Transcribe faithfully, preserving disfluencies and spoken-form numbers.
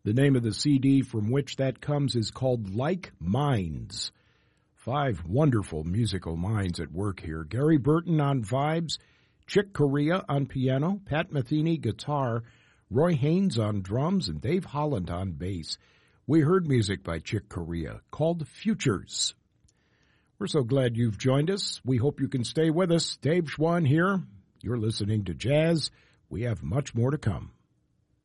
The name of the C D from which that comes is called Like Minds. Five wonderful musical minds at work here. Gary Burton on vibes, Chick Corea on piano, Pat Metheny guitar, Roy Haynes on drums, and Dave Holland on bass. We heard music by Chick Corea called Futures. We're so glad you've joined us. We hope you can stay with us. Dave Schwann here. You're listening to Jazz. We have much more to come.